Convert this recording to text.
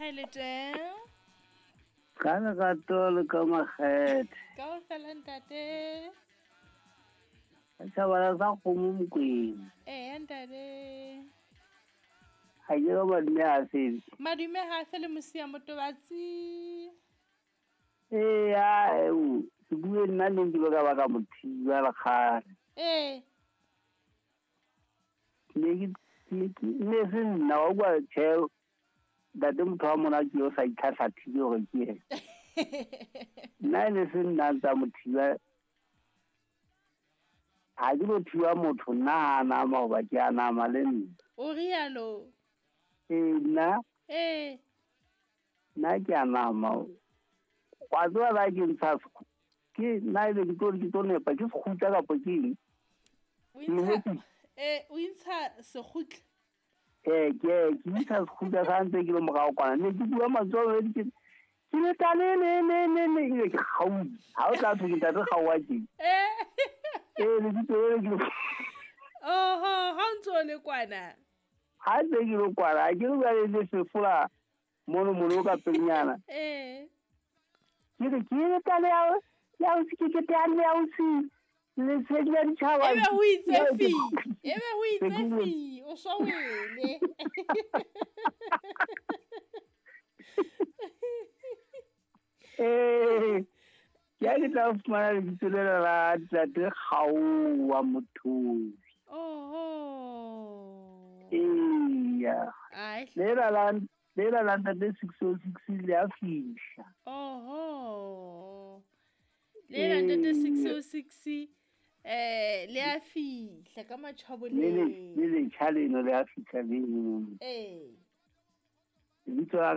hae le teng? Ka lerato le ka makgethe. Kaofela ntate. Setjhaba sa kgomo Mokwena. Ntate. Ha ke re madume a sele. Madume ha se le mosia motobatsi. Se bue nna neng ke ka baka mothiba le kgale. Ne se nna wa bua tjhe ntate motho wa mona ke yo sa itlhahla thibe hore ke ena. Nna ne se nna tsa mothiba ha ke lo thiba motho nna ha nama hoba ke a nama le nna. O rialo? Nna ke a nama. Wa tseba la ke ntsha ke nna ile ke tlo nepa ke sekgutla kapa ke eng. O intsha sekgutla? Ke intsha sekgutla sa ntse ke le morao kwana. Ne ke bua matsoho ke le tale ke kgaudi. Ha o tla thwe ke ntate kgaowa ke. Le ditoro ke ha ntso le kwana. Ha ntse ke le kwana ke re ba le sefola mono ka penyana. Ke le tale ya o se ke tane ya o se le tshela ditšhaba. Ebe ho itse fi o so wele. Ya ke tla fumana le ditsolela la ntate kgaowa Mothobi. Le la ntate 606 le a fihla. Le la ntate 606 le a fihla ka matjhaboleng. Le tjhaleno le a fihla le. Lebitso